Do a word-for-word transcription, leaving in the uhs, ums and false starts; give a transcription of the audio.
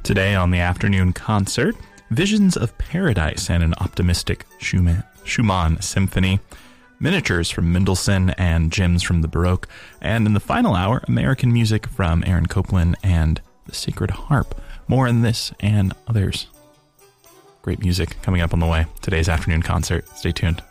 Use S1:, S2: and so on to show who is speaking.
S1: Today on the afternoon concert, Visions of Paradise and an optimistic Schumann, Schumann symphony, miniatures from Mendelssohn and gems from the Baroque, and in the final hour, American music from Aaron Copland and the Sacred Harp. More on this and others. Great music coming up on the way. Today's afternoon concert. Stay tuned.